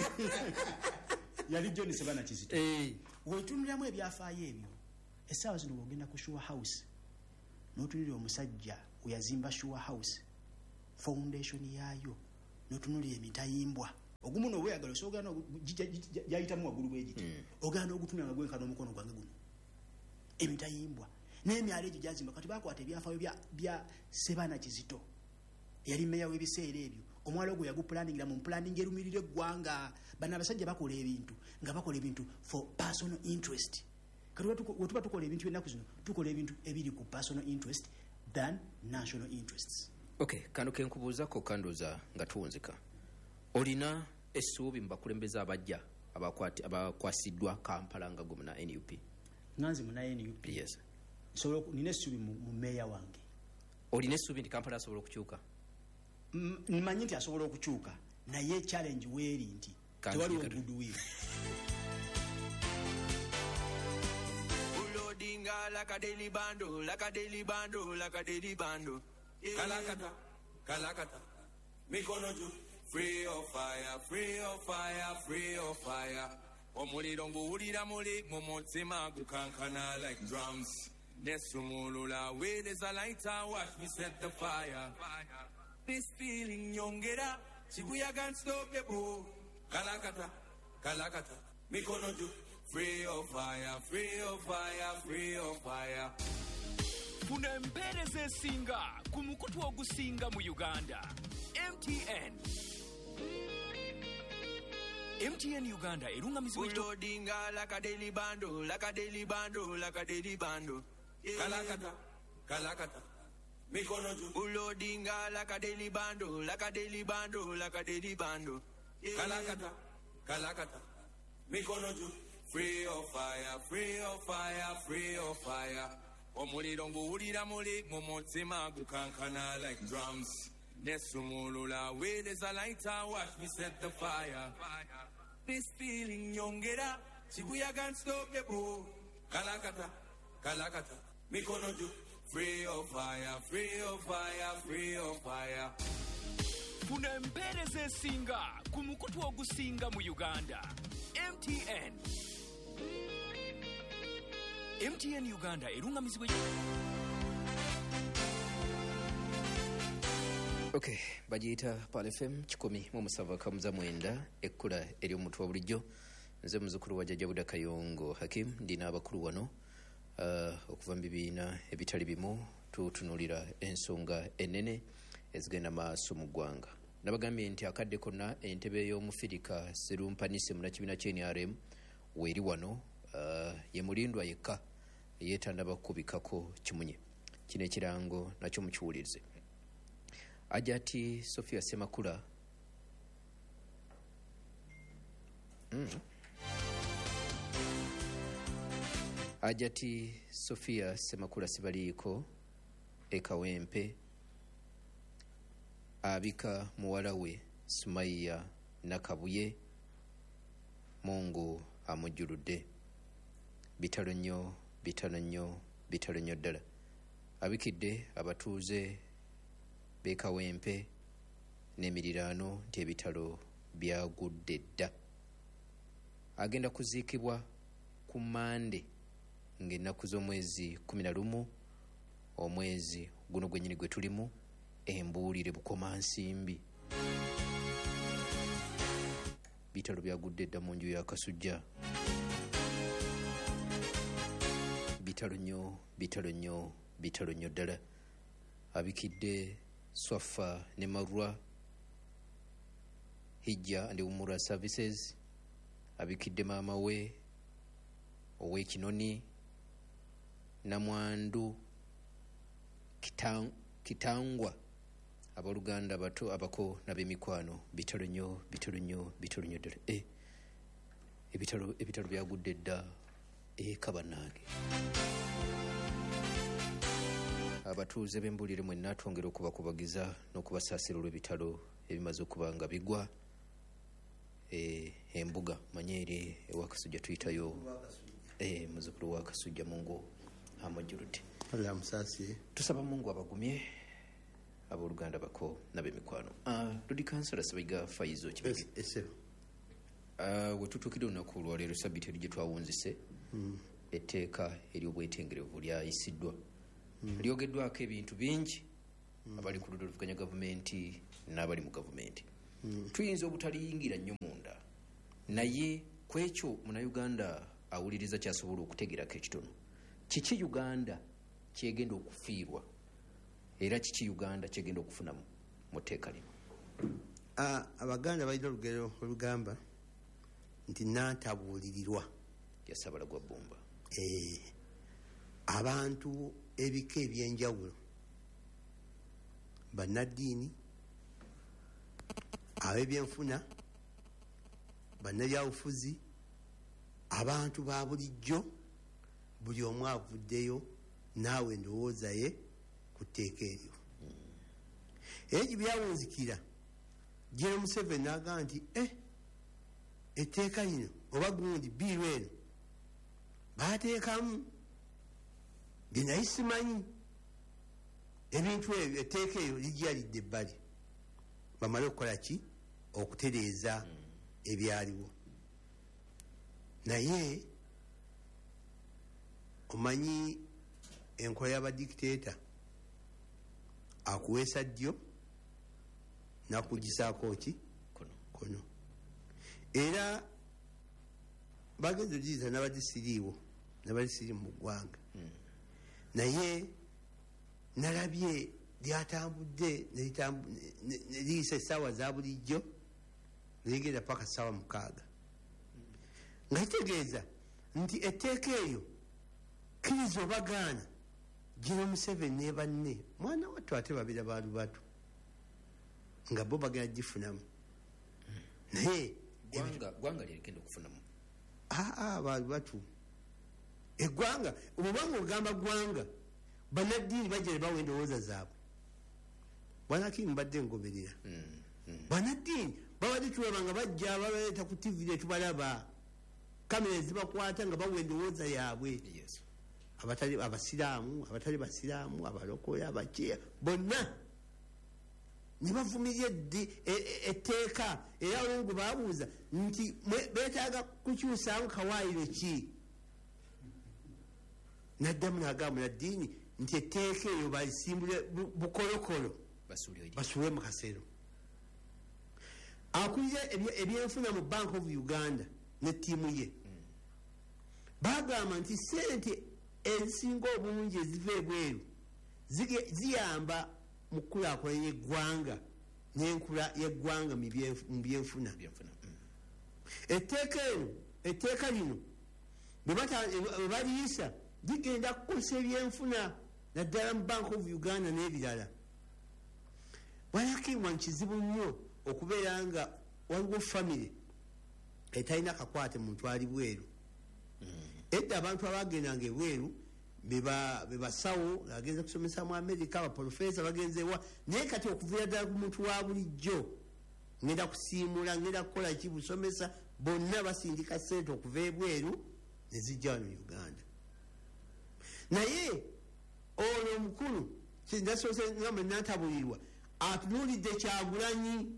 [SPEAKER 3] yali John Sebana Kizito wetunuliramu ebyafaayo ebyo essaawa zino bw'ogenda ku Sure House n'otunulira omusajja weyazimba Sure House foundation yaayo n'otunulira emitayimbwa ogumu n'obweyagala osoogana gyayitamu waggulu bwegiti ogenda ogutunula nga gwenka n'omukono gwange guno emitayimbwa n'emyalo egyo gyazimba kati bakwata ebyafaayo bya Sebana Kizito yali mmeeya w'ebiseera ebyo omwala ogwo yagupulaningira mu mpulaningi erumirira eggwanga bano abasajja bakola ebintu nga bakola ebintu for personal interest kati wetuba tukola ebintu ennaku zino tukola ebintu ebiri ku personal interest than national interests.
[SPEAKER 1] Okay, kano kenkubuuzako kandoza nga tuwunzika olina essuubi mu bakulembeze abajja abakwasiddwa Kampala nga gwe muna N U P?
[SPEAKER 3] Nanze muna N U P.
[SPEAKER 1] Yes.
[SPEAKER 3] So nina essuubi mu meeya wange.
[SPEAKER 1] Olina essuubi nti Kampala asobola okukyuka?
[SPEAKER 3] Mmanyi nti asobola okukyuka naye challenge weeri nti tewaliwo goodwill.
[SPEAKER 4] Like a daily bando, like a daily bando, like a daily bando. Kalakata, Kalakata, Mikono ju, free of fire, free of fire, free of fire. Omuli dongo urira muli, momotsema gukankana like drums. Nesumulula, where there's a lighter, watch me set the fire. This feeling yongera, Shibuya can't stop the boo. Kalakata, Kalakata, Mikono ju. Free of fire, free of fire, free of fire.
[SPEAKER 5] Kuna empereze singa kumukutu ogusinga mu Uganda. M T N. M T N Uganda erunga mizigo
[SPEAKER 4] Ulodinga like a daily bando, like a daily bando, like a daily bando. Kalakata, Kalakata. Mikono ju. Ulodinga like a daily bando, like a daily bando, like a daily bando. Kalakata, Kalakata. Mikono ju. Free of fire, free of fire, free of fire. Omuli dongo urira muli, momotsema gukankana like drums. Nesumulula, where there's a lighter, watch me set the fire. This feeling young get up, Shibuya can't stop the boo. Kalakata, Kalakata, Mikonoju, free of fire, free of fire, free of fire.
[SPEAKER 5] Funa empereza esinga ku mukutu ogusinga mu Uganda. M T N. M T N Uganda erungamizibwa.
[SPEAKER 1] Okay, bagiyita Pal F M kikumi mu musava kamuza mwenda ekkula eri omuntu wa bulijjo. Nze muzukulu wa Jjajja Buda Kayongo Hakim ndina abakulu wano uh, okuva mu bibiina ebitali bimu tutunulira ensonga ennene ezigenda maaso mu ggwanga. Nabagambye nti akadde konna entebe y'omufirika Serumpanise mu kibiina kya N R M weeri wano uh, ye mulindwa yekka yeetandaba kukubikako kimunye. Kino ekirango nakyo mukiwulirize. Ajati Sophia Semakula mm. Ajati Sophia Semakula Sibaliiko ekawempe abika muwala we Sumaiya Nakabuye Mungu amujjuludde. Bitalo nnyo bitalo nnyo bitalo nnyo ddala. Abikidde abatuuze bekawempe n'emiriraano nti ebitalo byagudde dda. Agenda kuziikibwa ku Mande ng'ennaku z'omwezi kumi na lumu omwezi guno gwennyini gwe tulimu embuulire Bukomansimbi. Bitalo byagudde dda mu nju ya Kasujja. Bitalo nnyo bitalo nnyo bitalo nnyo ddala. Abikidde Swafa ne Marwa Hijja and Umura Services. Abikidde maama we ow'Ekinoni Namwandu Kitang, Kitangwa abaluganda bato abako n'ab'emikwano. Bitalo nnyo bitalo nnyo bitalo nnyo ddala. Eh, ebitalo ebitalo byagudde dda ekabanaage. Abatuuze b'embulire mwenna twongera okubakubagiza n'okubasaasira olw'ebitalo ebimaze okuba nga bigwa e, embuga manye eri ewa Kasujja tuyitayo e, muzukulu wa Kasujja Mungu amujjuludde. Tusaba Mungu abagumye abooluganda bako n'ab'emikwano. Uh, Ludi Kansala Ssebayiga Faizo Kibege.
[SPEAKER 2] Yes, yes.
[SPEAKER 1] Uh, wetutuukire olunaku olwaleero ssabbiiti eri gye twawunzise mm. etteeka ery'obwetengerevu lyayisiddwa. Mm. Lyogeddwako ebintu bingi mm. abali ku ludda oluvuganya gavumenti n'abali mu gavumenti. Mm. Tuyinza obutaliyingira nnyo munda naye ku ekyo munnayuganda awuliriza kyasobola okutegerako ekitono. Kiki Uganda kyegenda okufiirwa era kiki Uganda kyegenda okufunamu mu tteeka lino?
[SPEAKER 2] Uh, Abaganda balina olugero olugamba nti nantabuulirirwa
[SPEAKER 1] yasabala gwa bbumba.
[SPEAKER 2] Eh, abantu ebika ebyenjawulo bannaddiini ab'ebyenfuna bannabyabufuzi abantu ba bulijjo buli omu avuddeyo naawe ndowooza ye ku tteeka eryo. Era gye byawunzikira General Museveni n'agamba nti eh, etteeka lino oba gundi biiru eno baateekamu bye naye simanyi ebintu ebyo etteeka eryo lijja lidde ebbali bamale okukola ki okutereeza ebyaliwo. Naye omanyi enkola y'abadikiteeta akuweesa ddyo nakugisaako ki kono. Era bagenze ogiyiza n'abadisiriiwo n'abadisiri mu ggwanga mm. naye nalabye lyatambudde neliyisa essaawa za bulijjo neligenda paka ssaawa mukaaga mm. nga kitegeeza nti etteeka eyo kkiriza obagaana General Museveni ne banne mwana wattu ate babira baalu batu nga bo bagenda gifunamu mm. naye
[SPEAKER 1] gwanga gwanga lyegenda okufunamu
[SPEAKER 2] aa baalu batu eggwanga obubanga ogamba ggwanga bannaddiini bajja ne bawa endowooza zaabwe bwanaki mbadde ngoberera banaddiini babadde tulaba nga bajja babaleeta ku tivi netubalaba kamera zibakwata nga bawa endowooza yaabwe abatali abasiraamu abatali basiraamu abalokole abakiya bonna nebavumirya etteeka era olwo babuuza nti betaaga kukyusamu kawaayiro ki naddamu nagamba naddiini nti etteeka eyo balisimbule bukolokolo basuule mu kasero akulira ebyenfuna mu Bank of Uganda ne ttiimu ye bagamba nti sente ezisinga obungi eziva ebweru ziyamba mu kulaakulanya yeggwanga n'enkula yeggwanga mu byenfuna etteeka eno etteeka lino bwe baliyisa ligenda kukozesa ebyenfuna naddala mu Bank of Uganda n'ebirala bwalakibwa nkizibu nnyo okubeera nga waliwo famire etalina kakwate muntu ali bweru edda abantu abagendanga ebweru bebasawo agenza kusomesa mu Amerika abaprofesa bagenzewa naye kati okuviira ddala ku muntu wa bulijjo ngenda kusiimula ngenda kukola ki busomesa bonna basindika sente okuva ebweru nezijja wano Uganda naye ono omukulu kindasoose ngamba nantabulirwa atunuulidde Kyagulanyi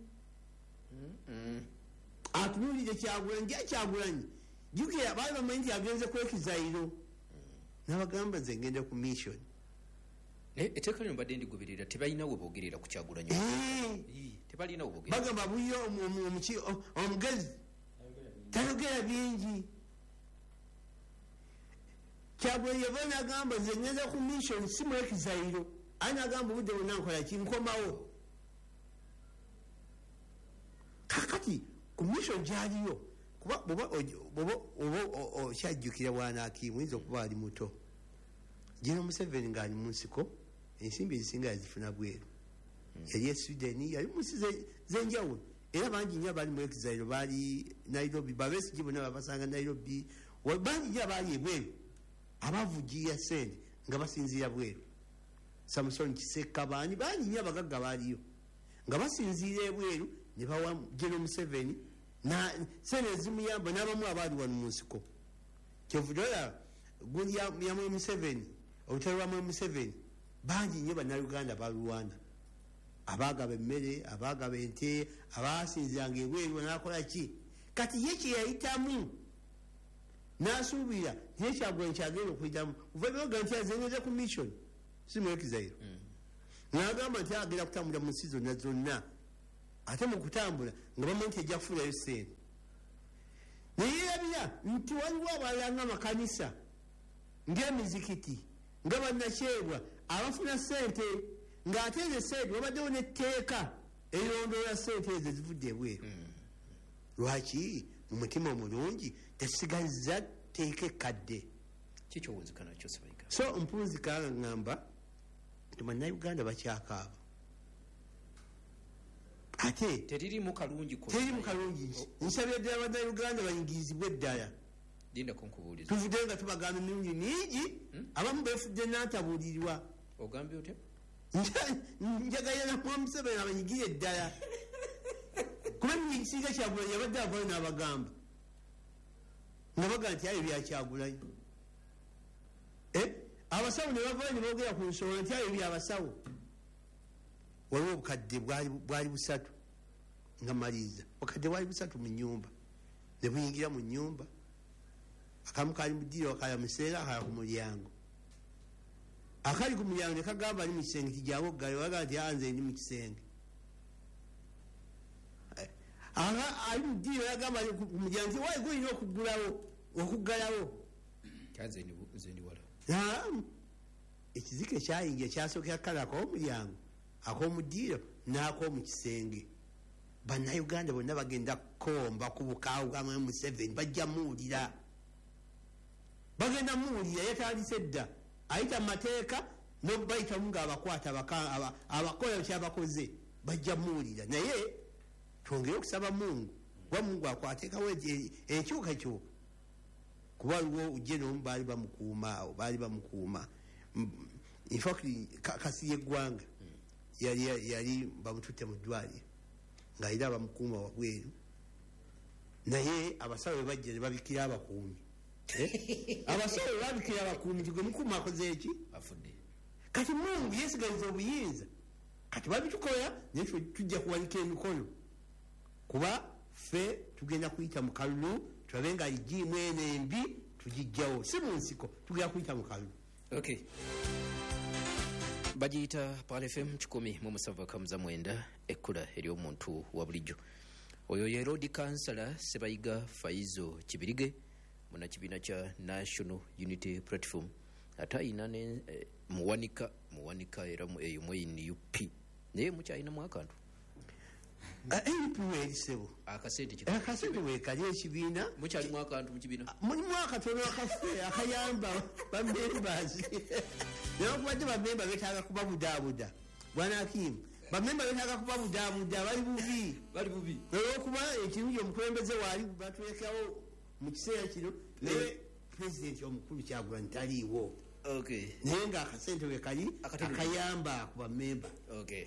[SPEAKER 2] atunuulidde Kyagulanyi nja Kyagulanyi jukira baali bamanyi nti agenze kwekizayiro nabagamba nze ngende ku mission
[SPEAKER 1] etteeka lino mbadde ndigoberera tebalina we boogerera ku Kyagulanyi tebalina we boogerera
[SPEAKER 2] bagamba buyo omugezi tayogera bingi Kyagulanyi yava nagamba nze ngeze ku mission si mwekizayiro ani nagamba obudde bwonna nkola ki nkomawo kakati ku mission gyaliyo kuba oba okyajjukira bwanakimu oyinza okuba ali muto General Museveni ngaali mu nsiko ensimbi ezisinga yazifuna bweru yali e Sweden yali mu nsi zenjawulo era bangi nnyo abali mu exile baali Nairobi Besigye bonna babasanga Nairobi bangi nnyo abaali ebweru abavugiya sente nga basinziira bweru Samson Kiseka baani bangi nnyo abagagga baaliyo nga basinziira ebweru ne bawa General Museveni na sene zimuyamba n'abamu abaali wano mu nsiko kyovudola gundi ya Museveni olutalo lwa Museveni bangi nnyo bannayuganda balwana abaagaba emmere abaagaba ente abaasinziranga ebweru n'akola ki kati ye kye yayitamu n'asuubira naye Kyagulanyi kyagenda okuyitamu uvaga nti azengeze ku mission si mwekizayiro n'agamba nti agenda kutambula mu nsi zonna zonna ate mu kutambula nga bamanyi nti ejja kufuulayo sente naye yerabira nti waliwo abalala ng'amakanisa ng'emizikiti nga bannakyebwa abafuna sente ng'ate ezo sente wabaddewo n'etteeka erondoola sente ezo ezivudde ebweru lwaki mu mutima omulungi tesigaliza tteeka ekkadde
[SPEAKER 1] kikyowunzika nakyo sibaika
[SPEAKER 2] so mpunzika ngamba nti bannayuganda bakyakaaba ate
[SPEAKER 1] teririmu kalungi
[SPEAKER 2] teririmu kalungi nsabye ddala bannayuganda bayigirizibwe eddala
[SPEAKER 1] lindako nkubuuliza
[SPEAKER 2] tuvudde nga tubagamba emirundi mingi abamu beefudde n'atabuulirirwa
[SPEAKER 1] ogambye otya
[SPEAKER 2] njagala namwa Museveni abanyigire eddala kuba ekisinga Kyagulanyi abadde avayo n'abagamba nga baga nti ayo bya Kyagulanyi abasawo ne bavayo ne boogera ku nsonga nti ayo byabasawo waliwo obukadde bwali busatu nga maliriza obukadde bwali busatu mu nyumba ne buyingira mu nyumba akamu kali mu ddiiro akala museera akala ku mulyango akali ku mulyango ne kagamba ali mu kisenge kijjangu okugala walaga nti anze ndi mu kisenge ali mu ddiiro yagamba ali ku mulyango nti wayi gulina okugulawo okuggalawo ekizike kyayingira kyasookera kala ak'omulyango ak'omuddiiro n'ak'omu kisenge bannayuganda bonna bagenda kukomba ku bukaawu bwa Museveni bajja muwulira bagenda muwulira yatandise edda ayita mu mateeka n'obayitamu ng'abakwata abakola kyabakoze bajja muwulira naye twongere okusaba Mungu gwa Mungu akwateekawo enkyukakyuka kuba waliwo ujje n'omu baali bamukuuma awo baali bamukuuma infact kasi y'eggwanga yali yali bamututte mu ddwaliro ng'ayira bamukuuma wabweru naye abasawo bajja ne babikira abakuumi abasawo babikira abakuumi tigwe mukuuma akoze eki
[SPEAKER 1] afudde
[SPEAKER 2] kati mungu yesigaliza obuyinza kati babitukola naye tujja kuwanika emikono kuba ffe tugenda kuyita mu kalulu tulabe nga igimu eno embi tugijjawo si mu nsiko tugenda kuyita mu kalulu.
[SPEAKER 1] Okay. Bagiyita Pal F M kikumi mu musanvu akamuza mwenda ekkula ery'omuntu wa bulijjo. Oyo ye road councillor Sebayiga Faizo Kibirige munakibiina kya National Unity Platform ate ayina ne eh, muwanika muwanika era eyo mweyini U P naye mukyayinamu akantu
[SPEAKER 2] N P erisebo
[SPEAKER 1] akasente
[SPEAKER 2] akasente wekali ekibiina
[SPEAKER 1] mukyalimu akantu mu kibiina
[SPEAKER 2] mulimu akatono akafe akayamba bamembazi nokubadde bamemba betaaga kuba budaabuda bwana Akim bamemba betaaga kuba budaabuda bali bubi
[SPEAKER 1] bali bubi
[SPEAKER 2] olwokuba ekirungi omukulembeze waali batulekawo mu kiseera kino naye pulezidenti omukulu Kyagulanyi taliiwo.
[SPEAKER 1] Okay.
[SPEAKER 2] naye nga akasente wekali akayamba ku bamemba.
[SPEAKER 1] Okay.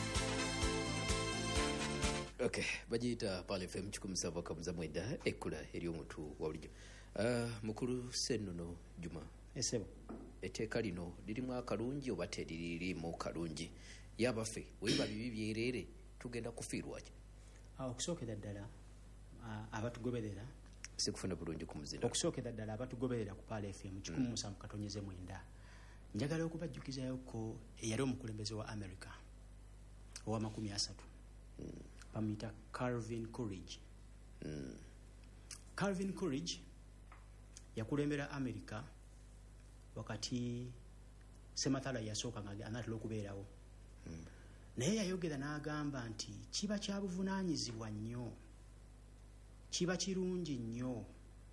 [SPEAKER 1] Okay, bagiyita Pal F M kikumi musanvu akamuza mwenda ekkula ery'omuntu wa bulijjo. Uh, mukulu Ssennono Juma
[SPEAKER 3] esebo
[SPEAKER 1] etteeka lino lirimu akalungi oba teririmu kalungi yabaffe weba bibi byerere tugenda kufiirwa ki?
[SPEAKER 3] Okusookera ddala abatugoberera
[SPEAKER 1] sikufuna bulungi ku muzina
[SPEAKER 3] okusookera ddala abatugoberera ku Pal F M kikumi musanvu katonyeze mwenda njagala okubajjukizayo ko eyali omukulembeze wa America owa makumi asatu mm. bamuyita Calvin Coolidge. mm. Calvin Coolidge yakulembera America wakati Semathala yasooka nga anatera okubeerawo mm. naye yayogera n'agamba nti kiba kya buvunaanyizibwa nnyo kiba kirungi nnyo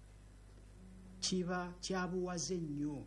[SPEAKER 3] kiba kyabuwaze nnyo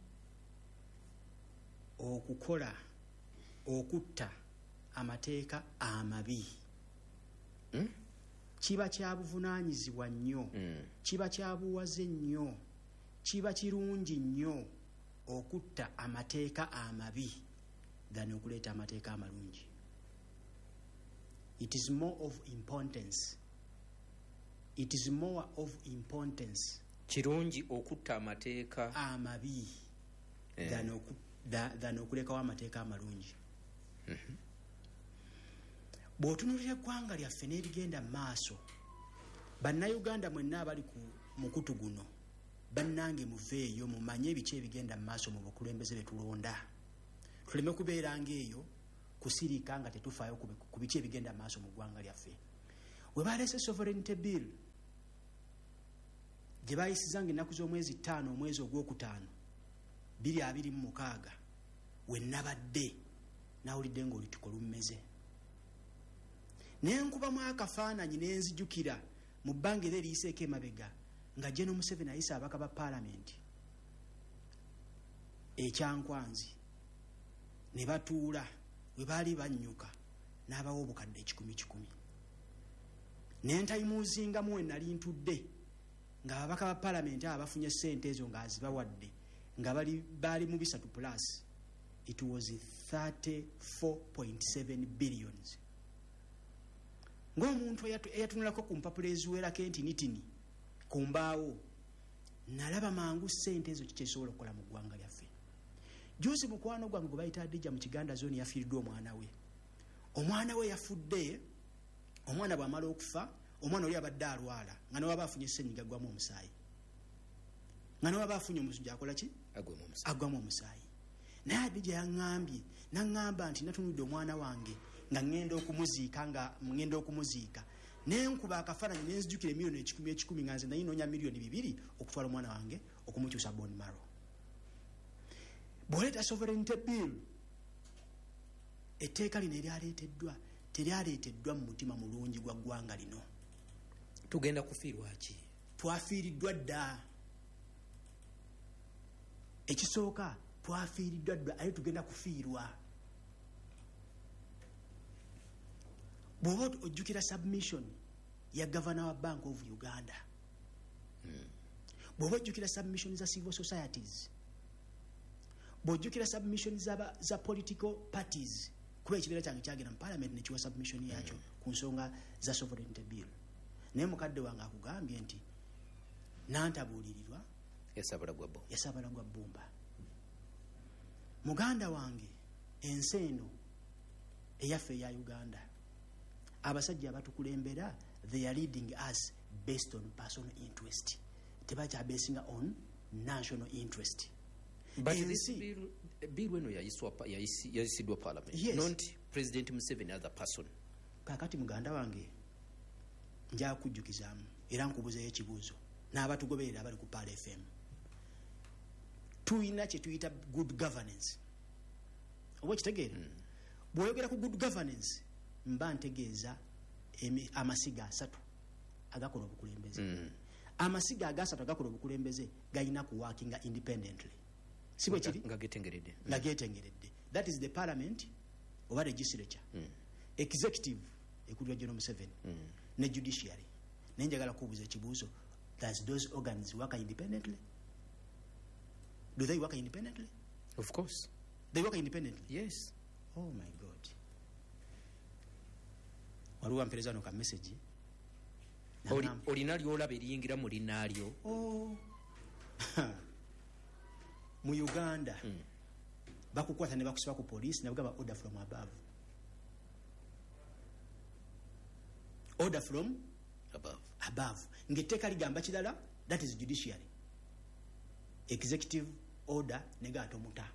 [SPEAKER 3] okukola okutta amateeka amabi.
[SPEAKER 1] mm?
[SPEAKER 3] kiba kyabuvunaanyizibwa nnyo
[SPEAKER 1] mm.
[SPEAKER 3] kiba kyabuwaze nnyo kiba kirungi nnyo okutta amateeka amabi than okuleeta amateeka amalungi. It is more of importance it is more of importance
[SPEAKER 1] kirungi okutta amateeka
[SPEAKER 3] amabi
[SPEAKER 1] eh.
[SPEAKER 3] than oku, da, than okulekawo amateeka amalungi.
[SPEAKER 1] mm-hmm.
[SPEAKER 3] bw'otunuulira eggwanga lyaffe n'erigenda mu maaso bannayuganda mwenna abali ku mukutu guno bannange muveeyo mumanye ebiki ebigenda mu maaso mu bukulembeze betulonda tuleme kubeera ngaeyo kusirika nga tetufaayo ku biki ebigenda mu maaso mu ggwanga lyaffe. We baleese sovereignty bill gye bayisizanga ennaku z'omwezi ttaano omwezi ogwokutaano biri abiri mu mukaaga we nabadde nawulidde ng'olutiko lummeze nenkubamu akafaananyi nenzijukira mu bbanga era eriyiseeko emabega nga General Museveni ayise abaka ba paalamenti ekyankwanzi ne batuula we baali bannyuka n'abawa obukadde ekikumi kikumi nentayimuuzingamu we nali ntudde nga ababaka ba paalamenti abo bafunye ssente ezo ng'azibawadde nga bali baali mu bisatu plus it was thirty-four point seven billions. Ng'omuntu eyatunulako ku mpapula eziwerako entinitini ku mbaawo nalaba mangu ssente ezo kiki ezisobola okukola mu ggwanga lyaffe. Juzi mukwano gwange gwe bayita Adija mu Kiganda zooni yafiiriddwa omwana we. Omwana we yafudde, omwana bw'amala okufa, omwana oli abadde alwala nga ne waba afunye ssenyiga aggwamu omusaayi. Nga ne waba afunye omusujja akola ki? Aggwamu omusaayi. Naye Adija yaŋŋambye n'aŋŋamba nti natunudde omwana wange nga ngenda okumuziika nga ngenda okumuziika nenkuba akafaananyi nenzijukira emiliyoni ekikumi ekikumi nga nze nayinoonya miliyoni bibiri okutwala omwana wange okumukyusa bone marrow. Bw'oleeta sovereignty bill etteeka lino eryaleeteddwa teryaleeteddwa mu mutima mulungi gwa ggwanga lino.
[SPEAKER 1] Tugenda kufiirwa ki?
[SPEAKER 3] Twafiiriddwa dda. Ekisooka twafiiriddwa dda ate tugenda kufiirwa. Bw'oba ojjukira submission ya Governor wa Bank of Uganda, mm. bw'oba ojjukira submission za civil societies, bw'ojjukira submission za, za political parties kuba ekibiina kyange kyagenda mu parliament ne kiwa submission yakyo ku nsonga za sovereignty bill. Naye mukadde wange akugambye nti nantabuulirirwa
[SPEAKER 1] yasabala gwa bo
[SPEAKER 3] yasabala gwa bbumba. Muganda wange ensi eno eyaffe eya Uganda abasajja abatukulembera they are leading us based on personal interest, tebakyabesinga on national interest.
[SPEAKER 1] But this bill, bill eno yayisidwa parliament,
[SPEAKER 3] yes.
[SPEAKER 1] Not President Museveni as a person.
[SPEAKER 3] Kakati muganda wange nja kujjukizaamu era nkubuzeeyo ekibuuzo n'abatugoberera abali ku Pal F M. Tuyina kye tuyita good governance. Oba kitegeera? Mm. Bw'oyogera ku good governance mba ntegeeza amasiga asatu agakola obukulembeze. Mm. Amasiga agasatu agakola obukulembeze gayina kuworkinga independently. Sibwe kiri?
[SPEAKER 1] Nga getengeredde.
[SPEAKER 3] Nga getengeredde. That is the parliament oba legislature. Mm. Executive ekulira General Museveni. Mm. Ne judiciary. Nenjagala kubuuza ekibuuzo. Does those organs work independently? Do they work independently?
[SPEAKER 1] Of course.
[SPEAKER 3] They work independently?
[SPEAKER 1] Yes.
[SPEAKER 3] Oh my God. Waliwo mpereza no ka message.
[SPEAKER 1] Oli olina lyolaba eriyingira mu linaalyo.
[SPEAKER 3] Oh. Mu Uganda. Mm. Bakukwata ne bakusiba ku police ne bagaba order from above. Order from
[SPEAKER 1] above.
[SPEAKER 3] Above. Ngeteka ligamba kirala, that is judiciary. Executive order negato muta.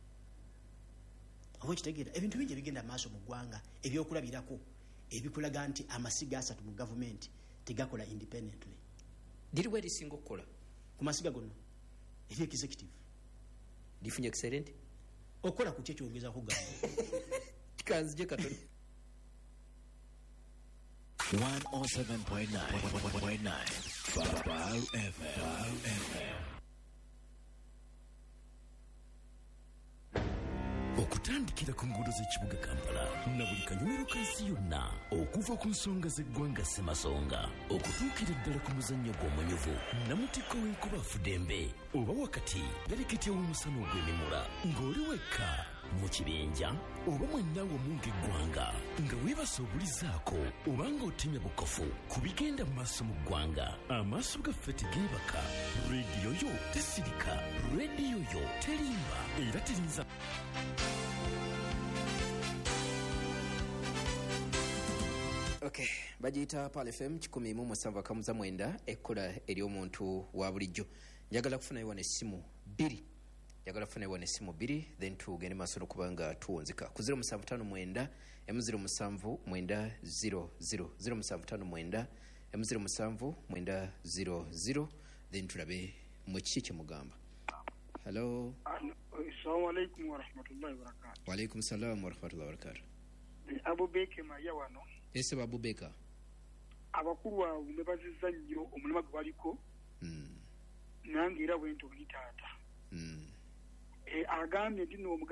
[SPEAKER 3] Aho kitegeera ebintu bingi bigenda maaso mu ggwanga ebyokulabirako ebikulaga nti amasiga asatu mu government tegakola independently.
[SPEAKER 1] Diri we lisinga okukola
[SPEAKER 3] ku masiga gonna eri executive
[SPEAKER 1] lifunye excellent
[SPEAKER 3] okola ku kyeyongeza ku gamba
[SPEAKER 1] kikanzije katoni
[SPEAKER 6] one oh seven point nine Pal F M. Okutandikira ku nguudo z'ekibuga Kampala na buli kanyumiro kansi yonna okuva ku nsonga z'eggwanga Ssemasonga okutuukira ddala ku muzannyo gw'omunyuvu Namutikko w'enkuba Fudembe oba wakati galeketya w'omusana ogw'emimula ng'oli wekka mu kibinja oba mwenna wamu ng'eggwanga nga weebase obulizaako oba ng'otemya bukofu ku bigenda mu maaso mu ggwanga amaaso gaffe tegeebaka rediyo yo tesirika rediyo yo terimba era terinza.
[SPEAKER 1] Okay, bagiyita Pal F M kikumi mu musanvu akamuza mwenda ekkola eri omuntu wa bulijjo. Njagala kufunayo wano essimu bbiri. Njagala kufunayo wano essimu bbiri then tugende maaso n'okubanga tuwonzeka ku zero musanvu ttaano mwenda emu zero musanvu mwenda zero zero zero musanvu ttaano mwenda emu zero musanvu mwenda zero zero then tulabe mu kiki kye mugamba. Hello.
[SPEAKER 7] Assalamu alaikum wa rahmatullahi wa barakatuh.
[SPEAKER 1] Wa alaikum salam wa rahmatullahi wa barakatuh.
[SPEAKER 7] Abu Beke Maya wano.
[SPEAKER 1] Ese Abu Beka.
[SPEAKER 7] Abakulu abo mebazizza nnyo omulimu gwe baliko.
[SPEAKER 1] Mm.
[SPEAKER 7] Nange era bwe nto bitaata.
[SPEAKER 1] Mm.
[SPEAKER 7] E agambye ndi no